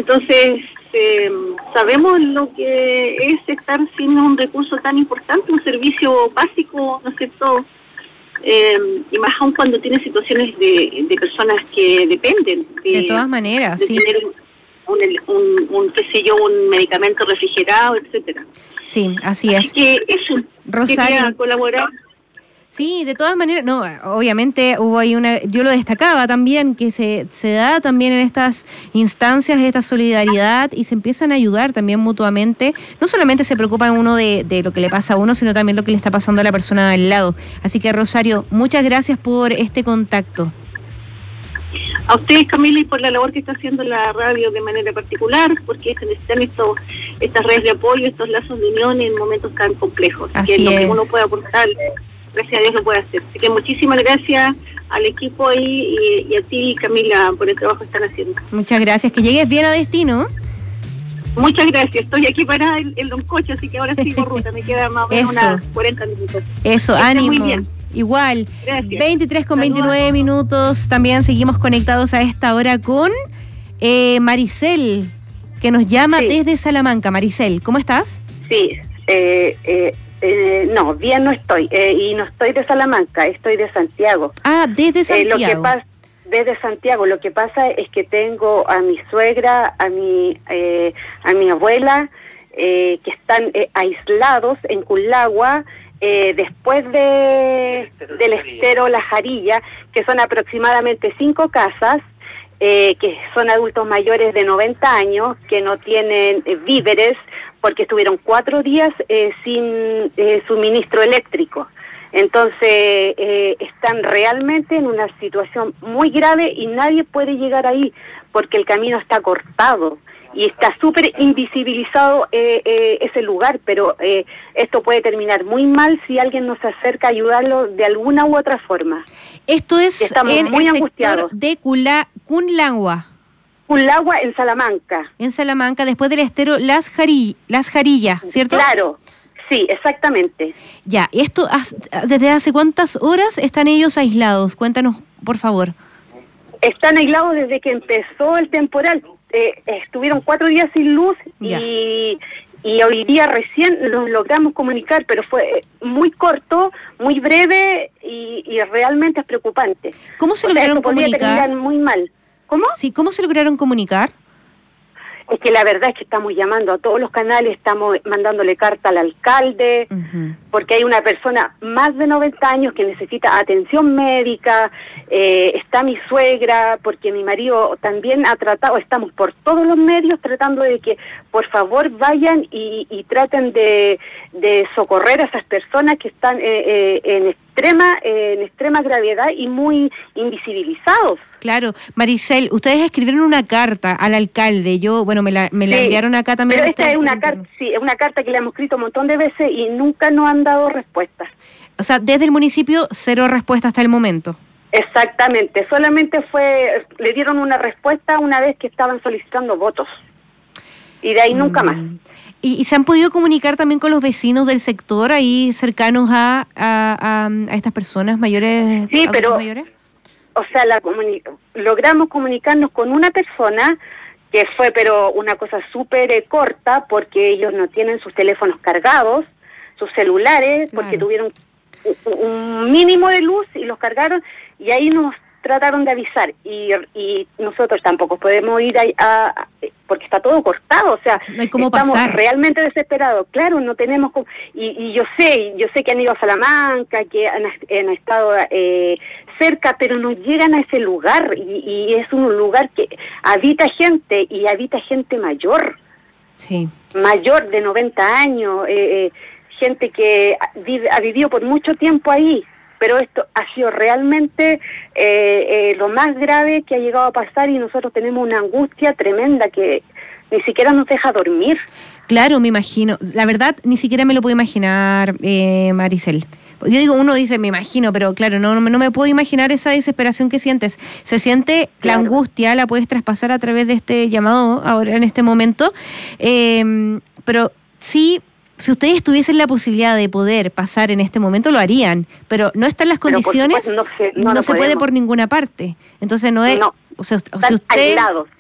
Entonces, sabemos lo que es estar sin un recurso tan importante, un servicio básico, ¿no es cierto? Y más aún cuando tiene situaciones de personas que dependen de todas maneras, de sí, tener un qué sé yo, un medicamento refrigerado, etcétera. Sí, así es. Así que eso, Rosario, quería colaborar. Sí, de todas maneras, no, obviamente hubo ahí yo lo destacaba también, que se da también en estas instancias esta solidaridad y se empiezan a ayudar también mutuamente. No solamente se preocupan uno de lo que le pasa a uno, sino también lo que le está pasando a la persona al lado. Así que, Rosario, muchas gracias por este contacto. A ustedes, Camila, y por la labor que está haciendo la radio de manera particular, porque se necesitan estas redes de apoyo, estos lazos de unión en momentos tan complejos. Así que lo que es. uno puede aportar, gracias a Dios lo puede hacer. Así que muchísimas gracias al equipo ahí y a ti, Camila, por el trabajo que están haciendo. Muchas gracias. Que llegues bien a destino. Muchas gracias. Estoy aquí parada en Loncocho, así que ahora sigo ruta. Me queda más o menos unas 40 minutos. Eso, ánimo. Muy bien. Igual, gracias. 23:29 minutos. También seguimos conectados a esta hora con Maricel, que nos llama desde Salamanca. Maricel, ¿cómo estás? Sí, no, bien no estoy. Y no estoy de Salamanca, estoy de Santiago. Ah, desde Santiago. Desde Santiago. Lo que pasa es que tengo a mi suegra, a mi abuela, que están aislados en Culagua, después del estero La Jarilla, que son aproximadamente 5 casas, que son adultos mayores de 90 años, que no tienen víveres, porque estuvieron 4 días sin suministro eléctrico. Entonces, están realmente en una situación muy grave y nadie puede llegar ahí, porque el camino está cortado. Y está súper invisibilizado ese lugar, pero esto puede terminar muy mal si alguien nos acerca a ayudarlo de alguna u otra forma. Esto es en muy el angustiados. Sector de Culagua. Culagua en Salamanca. En Salamanca, después del estero Las Jarillas, ¿cierto? Claro, sí, exactamente. Ya, esto ¿desde hace cuántas horas están ellos aislados? Cuéntanos, por favor. Están aislados desde que empezó el temporal. Estuvieron 4 días sin luz y hoy día recién los logramos comunicar, pero fue muy corto, muy breve y realmente es preocupante. ¿Cómo se lograron comunicar? Podría terminar muy mal. ¿Cómo? Sí, ¿cómo se lograron comunicar? Es que la verdad es que estamos llamando a todos los canales, estamos mandándole carta al alcalde, porque hay una persona más de 90 años que necesita atención médica, está mi suegra, porque mi marido también ha tratado, estamos por todos los medios tratando de que por favor vayan y traten de socorrer a esas personas que están en extrema gravedad y muy invisibilizados. Claro, Maricel, ustedes escribieron una carta al alcalde. Yo, bueno, me la enviaron acá también. Pero esta es una carta, es una carta que le hemos escrito un montón de veces y nunca nos han dado respuestas. O sea, desde el municipio 0 respuesta hasta el momento. Exactamente, solamente le dieron una respuesta una vez que estaban solicitando votos. Y de ahí nunca más. ¿Y se han podido comunicar también con los vecinos del sector ahí cercanos a estas personas mayores? Sí, pero mayores? O sea, logramos comunicarnos con una persona que fue, pero una cosa súper corta, porque ellos no tienen sus teléfonos cargados, sus celulares, porque tuvieron un mínimo de luz y los cargaron, y ahí nos trataron de avisar, y nosotros tampoco podemos ir porque está todo cortado, o sea, no hay cómo estamos pasar. Realmente desesperados, claro, no tenemos cómo, y yo sé que han ido a Salamanca, que han estado cerca, pero no llegan a ese lugar, y es un lugar que habita gente mayor, mayor de 90 años, gente que ha vivido por mucho tiempo ahí. Pero esto ha sido realmente lo más grave que ha llegado a pasar, y nosotros tenemos una angustia tremenda que ni siquiera nos deja dormir. Claro, me imagino. La verdad, ni siquiera me lo puedo imaginar, Maricel. Yo digo, uno dice, me imagino, pero claro, no me puedo imaginar esa desesperación que sientes. Se siente la angustia, la puedes traspasar a través de este llamado ahora en este momento, pero sí. Si ustedes tuviesen la posibilidad de poder pasar en este momento, lo harían, pero no están las condiciones, no se puede por ninguna parte. Entonces no es... No, o sea, están si ustedes aislados.